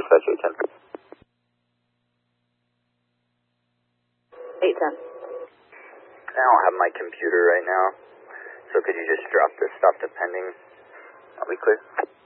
dispatch 810. 810. I don't have my computer right now, so could you just drop this stuff to pending? Are we clear?